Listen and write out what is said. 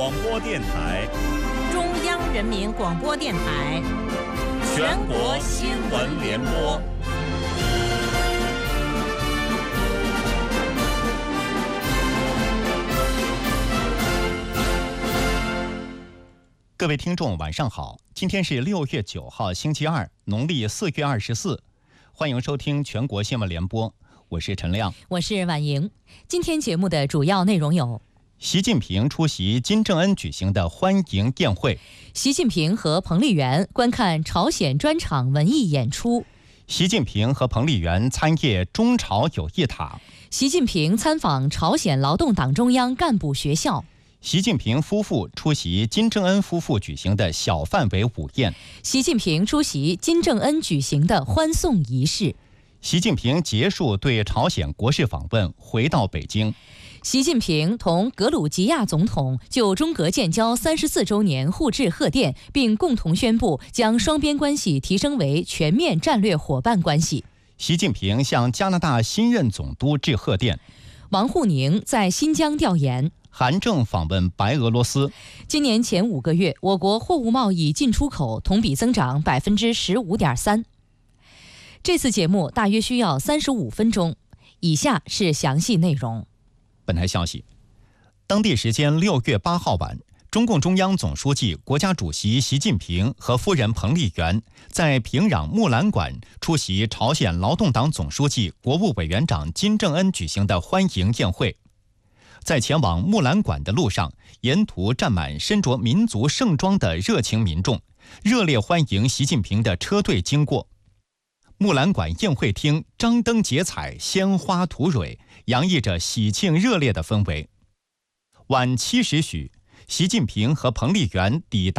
广播电台、 中央人民广播电台、 全国新闻联播。 各位听众，晚上好！今天是6月9号，星期二，农历4月24。欢迎收听全国新闻联播，我是陈亮， 我是婉莹。今天节目的主要内容有： 习近平出席金正恩举行的欢迎宴会； 习近平和彭丽媛观看朝鲜专场文艺演出； 习近平和彭丽媛参谒中朝友谊塔； 习近平参访朝鲜劳动党中央干部学校； 习近平夫妇出席金正恩夫妇举行的小范围午宴； 习近平出席金正恩举行的欢送仪式； 习近平结束对朝鲜国事访问，回到北京； 习近平同格鲁吉亚总统就中格建交34周年互致贺电，并共同宣布将双边关系提升为全面战略伙伴关系。 习近平向加拿大新任总督致贺电。 王沪宁在新疆调研。 韩正访问白俄罗斯。 今年前5个月，我国货物贸易进出口同比增长15.3%。这次节目大约需要35分钟。以下是详细内容。 本台消息，当地时间6月8号晚，中共中央总书记、国家主席习近平和夫人彭丽媛在平壤木兰馆出席朝鲜劳动党总书记、国务委员长金正恩举行的欢迎宴会。在前往木兰馆的路上，沿途站满身着民族盛装的热情民众，热烈欢迎习近平的车队经过。木兰馆宴会厅张灯结彩，鲜花吐蕊，洋溢着喜庆热烈的氛围。晚7时许，习近平和彭丽媛抵达